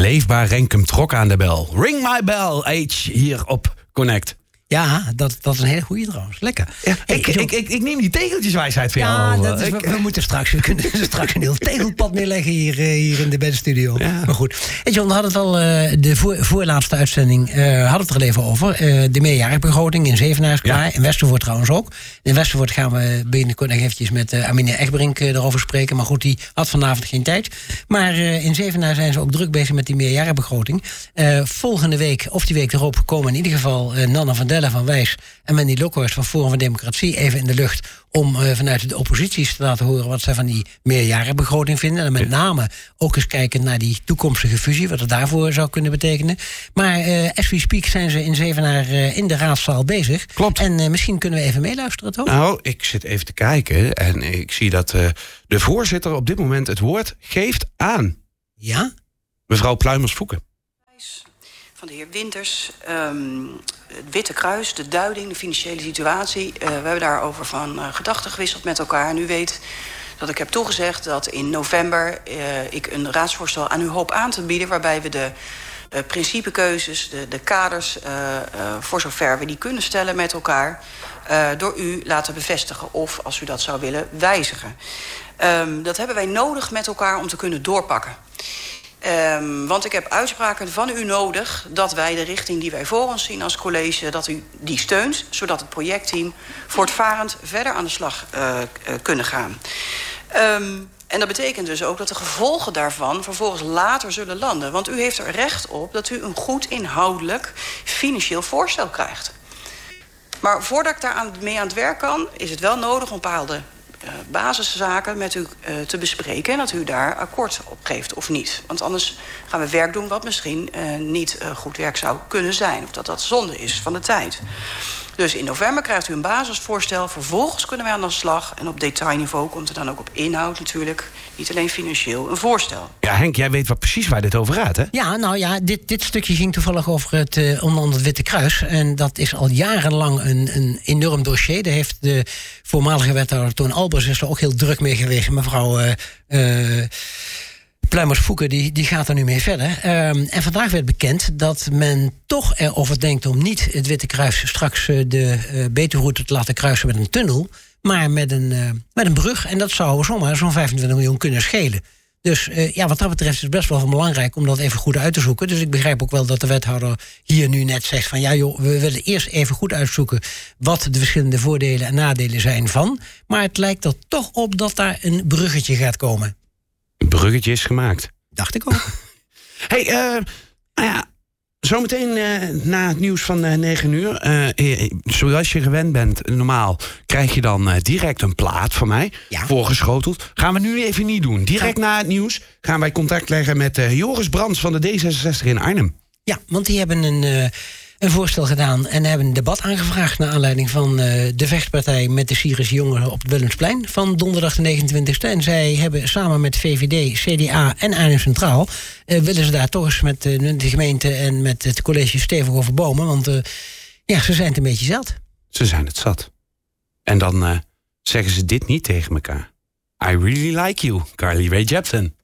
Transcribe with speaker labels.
Speaker 1: Leefbaar Renkum trok aan de bel. Ring my bell, H, hier op Connect.
Speaker 2: Ja, dat is een hele goeie trouwens. Lekker.
Speaker 1: Ja, ik neem die tegeltjeswijsheid van jou.
Speaker 2: Ja, we moeten straks een heel tegelpad neerleggen hier in de bandstudio. Ja. Maar goed. En John, we hadden het al, de voorlaatste uitzending, hadden het er al even over. De meerjarenbegroting in Zevenaar is klaar. Ja. In Westervoort trouwens ook. In Westervoort gaan we binnenkort nog eventjes met Amine Egberink erover spreken. Maar goed, die had vanavond geen tijd. Maar in Zevenaar zijn ze ook druk bezig met die meerjarenbegroting. Volgende week, of die week erop, komen in ieder geval Nanne van Dellen van Wijs en Mandy Lokhorst van Forum voor Democratie even in de lucht om vanuit de oppositie te laten horen wat zij van die meerjarenbegroting vinden. En met name ook eens kijken naar die toekomstige fusie, wat het daarvoor zou kunnen betekenen. Maar as we speak zijn ze in Zevenaar in de raadzaal bezig.
Speaker 1: Klopt.
Speaker 2: En misschien kunnen we even meeluisteren, toch?
Speaker 1: Nou, ik zit even te kijken en ik zie dat de voorzitter op dit moment het woord geeft aan.
Speaker 2: Ja?
Speaker 1: Mevrouw Pluimers-Voeken.
Speaker 3: Van de heer Winters, het Witte Kruis, de duiding, de financiële situatie. We hebben daarover van gedachten gewisseld met elkaar. En u weet dat ik heb toegezegd dat in november ik een raadsvoorstel aan u hoop aan te bieden, waarbij we de principekeuzes, de kaders, voor zover we die kunnen stellen met elkaar, door u laten bevestigen of, als u dat zou willen, wijzigen. Dat hebben wij nodig met elkaar om te kunnen doorpakken. Want ik heb uitspraken van u nodig dat wij de richting die wij voor ons zien als college, dat u die steunt, zodat het projectteam voortvarend verder aan de slag kunnen gaan. En dat betekent dus ook dat de gevolgen daarvan vervolgens later zullen landen. Want u heeft er recht op dat u een goed inhoudelijk financieel voorstel krijgt. Maar voordat ik daar mee aan het werk kan, is het wel nodig om bepaalde basiszaken met u te bespreken en dat u daar akkoord op geeft of niet. Want anders gaan we werk doen wat misschien niet goed werk zou kunnen zijn. Of dat zonde is van de tijd. Dus in november krijgt u een basisvoorstel. Vervolgens kunnen wij aan de slag. En op detailniveau komt er dan ook op inhoud natuurlijk, niet alleen financieel, een voorstel.
Speaker 1: Ja, Henk, jij weet precies waar dit over gaat, hè?
Speaker 2: Ja, nou ja, dit stukje ging toevallig over onder andere het Witte Kruis. En dat is al jarenlang een enorm dossier. Daar heeft de voormalige wethouder Toon Albers is er ook heel druk mee geweest. Mevrouw Pluimers-Voeken die gaat er nu mee verder. En vandaag werd bekend dat men toch erover denkt om niet het Witte Kruis straks de Betuweroute te laten kruisen met een tunnel, maar met een brug. En dat zou zomaar zo'n 25 miljoen kunnen schelen. Dus wat dat betreft is het best wel belangrijk om dat even goed uit te zoeken. Dus ik begrijp ook wel dat de wethouder hier nu net zegt van ja joh, we willen eerst even goed uitzoeken wat de verschillende voordelen en nadelen zijn van. Maar het lijkt er toch op dat daar een bruggetje gaat komen.
Speaker 1: Een bruggetje is gemaakt.
Speaker 2: Dacht ik ook.
Speaker 1: Hey, zometeen na het nieuws van 9 uur. Zoals je gewend bent, normaal krijg je dan direct een plaat van mij voorgeschoteld. Gaan we nu even niet doen. Direct na het nieuws gaan wij contact leggen met Joris Brands van de D66 in Arnhem. Ja,
Speaker 2: want die hebben een voorstel gedaan en hebben een debat aangevraagd naar aanleiding van de vechtpartij met de Syrische jongeren op het Willemsplein van donderdag de 29e. En zij hebben samen met VVD, CDA en Arnhem Centraal willen ze daar toch eens met de gemeente en met het college stevig over bomen. Want ze zijn het een beetje zat.
Speaker 1: Ze zijn het zat. En dan zeggen ze dit niet tegen elkaar. I really like you, Carly Rae Jepsen.